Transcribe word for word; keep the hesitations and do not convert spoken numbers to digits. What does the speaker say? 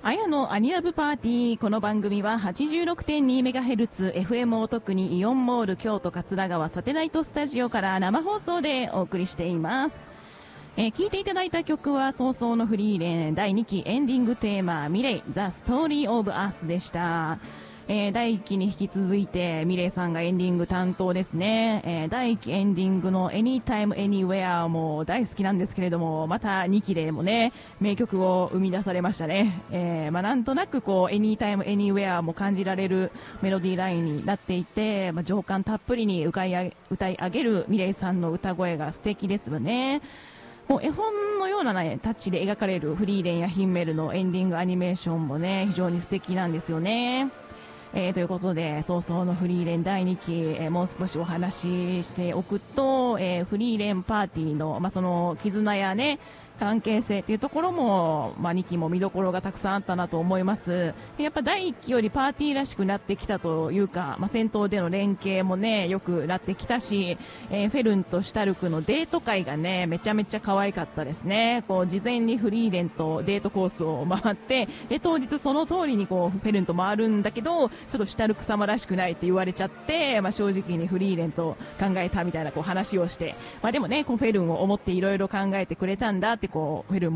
あやのアニラブパーティー。この番組は はちじゅうろくてんにメガヘルツ エフエム を特にイオンモール京都桂川サテライトスタジオから生放送でお送りしています。えー、聴いていただいた曲は早々のフリーレンだいにきエンディングテーマミレイ The Story of Us でした。えー、だいいっきに引き続いてミレイさんがエンディング担当ですね。えー、だいいっきエンディングの Anytime Anywhere も大好きなんですけれども、またにきでもね名曲を生み出されましたね。えー、まあなんとなくこう Anytime Anywhere も感じられるメロディーラインになっていて、まあ、情感たっぷりに歌い歌い上げるミレイさんの歌声が素敵ですよね。もう絵本のような、ね、タッチで描かれるフリーレンやヒンメルのエンディングアニメーションもね非常に素敵なんですよね。えー、ということで早々のフリーレンだいにき、えー、もう少しお話ししておくと、えー、フリーレンパーティーの、まあ、その絆やね関係性っていうところも、まあ、にきも見どころがたくさんあったなと思います。やっぱだいいっきよりパーティーらしくなってきたというか、まあ、戦闘での連携もねよくなってきたし、えー、フェルンとシュタルクのデート会がねめちゃめちゃ可愛かったですね。こう事前にフリーレンとデートコースを回ってで当日その通りにこうフェルンと回るんだけどちょっとシュタルク様らしくないって言われちゃって、まあ、正直にフリーレンと考えたみたいなこう話をして、まあ、でもねこうフェルンを思っていろいろ考えてくれたんだってこうフェルン